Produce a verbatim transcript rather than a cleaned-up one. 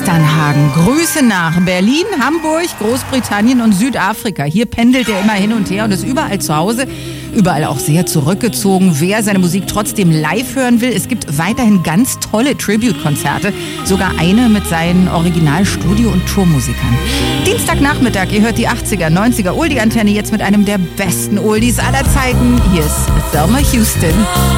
Westernhagen. Grüße nach Berlin, Hamburg, Großbritannien und Südafrika. Hier pendelt er immer hin und her und ist überall zu Hause, überall auch sehr zurückgezogen. Wer seine Musik trotzdem live hören will, es gibt weiterhin ganz tolle Tribute-Konzerte. Sogar eine mit seinen Original-Studio- und Tourmusikern. Dienstagnachmittag, ihr hört die achtziger, neunziger Oldie-Antenne jetzt mit einem der besten Oldies aller Zeiten. Hier ist Thelma Houston.